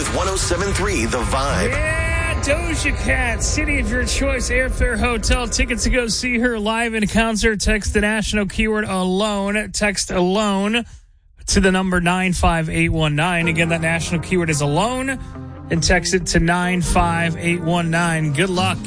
107.3 The Vibe. Yeah, Doja Cat, city of your choice, airfare, hotel, tickets to go see her live in concert. Text the national keyword alone. Text alone to the number 95819. Again, that national keyword is alone. And text it to 95819. Good luck.